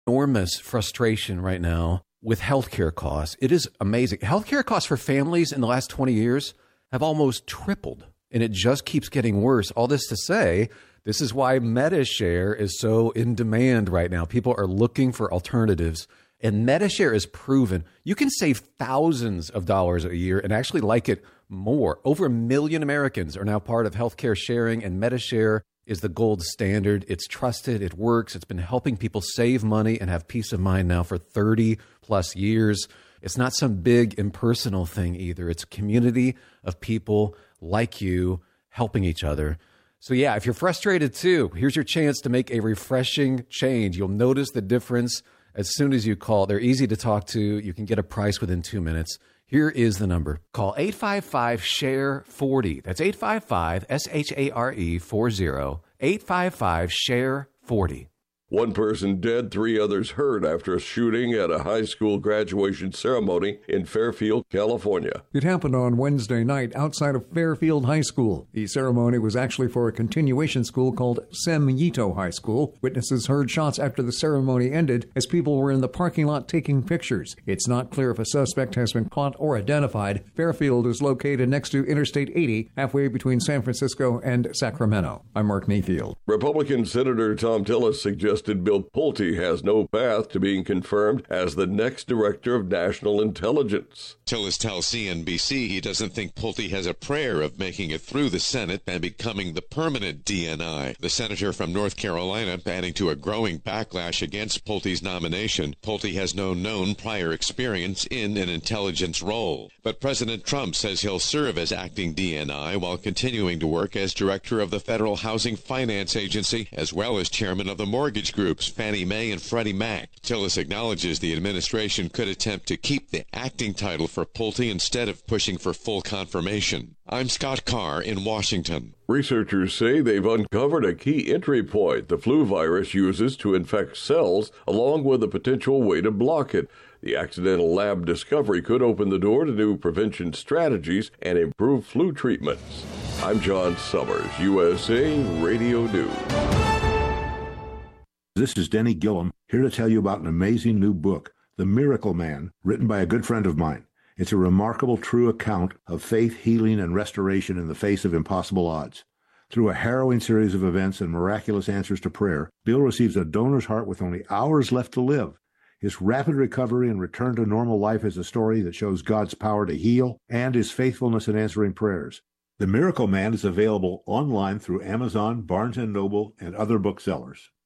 enormous frustration right now with healthcare costs. It is amazing. Healthcare costs for families in the last 20 years have almost tripled, and it just keeps getting worse. All this to say, this is why MediShare is so in demand right now. People are looking for alternatives, and MediShare is proven. You can save thousands of dollars a year and actually like it more. Over 1 million Americans are now part of healthcare sharing, and MediShare is the gold standard. It's trusted. It works. It's been helping people save money and have peace of mind now for 30 plus years. It's not some big impersonal thing either. It's a community of people like you helping each other. So yeah, if you're frustrated too, here's your chance to make a refreshing change. You'll notice the difference as soon as you call. They're easy to talk to. You can get a price within 2 minutes. Here is the number. Call 855-SHARE-40. That's 855-SHARE-40. 855-SHARE-40. One person dead, 3 others hurt after a shooting at a high school graduation ceremony in Fairfield, California. It happened on Wednesday night outside of Fairfield High School. The ceremony was actually for a continuation school called Semillito High School. Witnesses heard shots after the ceremony ended as people were in the parking lot taking pictures. It's not clear if a suspect has been caught or identified. Fairfield is located next to Interstate 80, halfway between San Francisco and Sacramento. I'm Mark Mayfield. Republican Senator Thom Tillis suggested Bill Pulte has no path to being confirmed as the next director of national intelligence. Tillis tells CNBC he doesn't think Pulte has a prayer of making it through the Senate and becoming the permanent DNI. The senator from North Carolina adding to a growing backlash against Pulte's nomination. Pulte has no known prior experience in an intelligence role. But President Trump says he'll serve as acting DNI while continuing to work as director of the Federal Housing Finance Agency, as well as chairman of the mortgage groups Fannie Mae and Freddie Mac. Tillis acknowledges the administration could attempt to keep the acting title for Pulte instead of pushing for full confirmation. I'm Scott Carr in Washington. Researchers say they've uncovered a key entry point the flu virus uses to infect cells, along with a potential way to block it. The accidental lab discovery could open the door to new prevention strategies and improve flu treatments. I'm John Summers, USA Radio News. This is Denny Gillum, here to tell you about an amazing new book, The Miracle Man, written by a good friend of mine. It's a remarkable, true account of faith, healing, and restoration in the face of impossible odds. Through a harrowing series of events and miraculous answers to prayer, Bill receives a donor's heart with only hours left to live. His rapid recovery and return to normal life is a story that shows God's power to heal and his faithfulness in answering prayers. The Miracle Man is available online through Amazon, Barnes & Noble, and other booksellers.